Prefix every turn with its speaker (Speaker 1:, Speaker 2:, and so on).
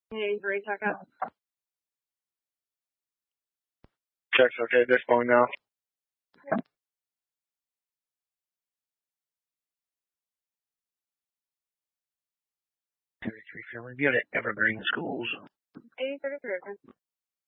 Speaker 1: Hey, Ray, check out.
Speaker 2: Check's okay at this point now. Family Unit, Evergreen Schools.
Speaker 1: 8033.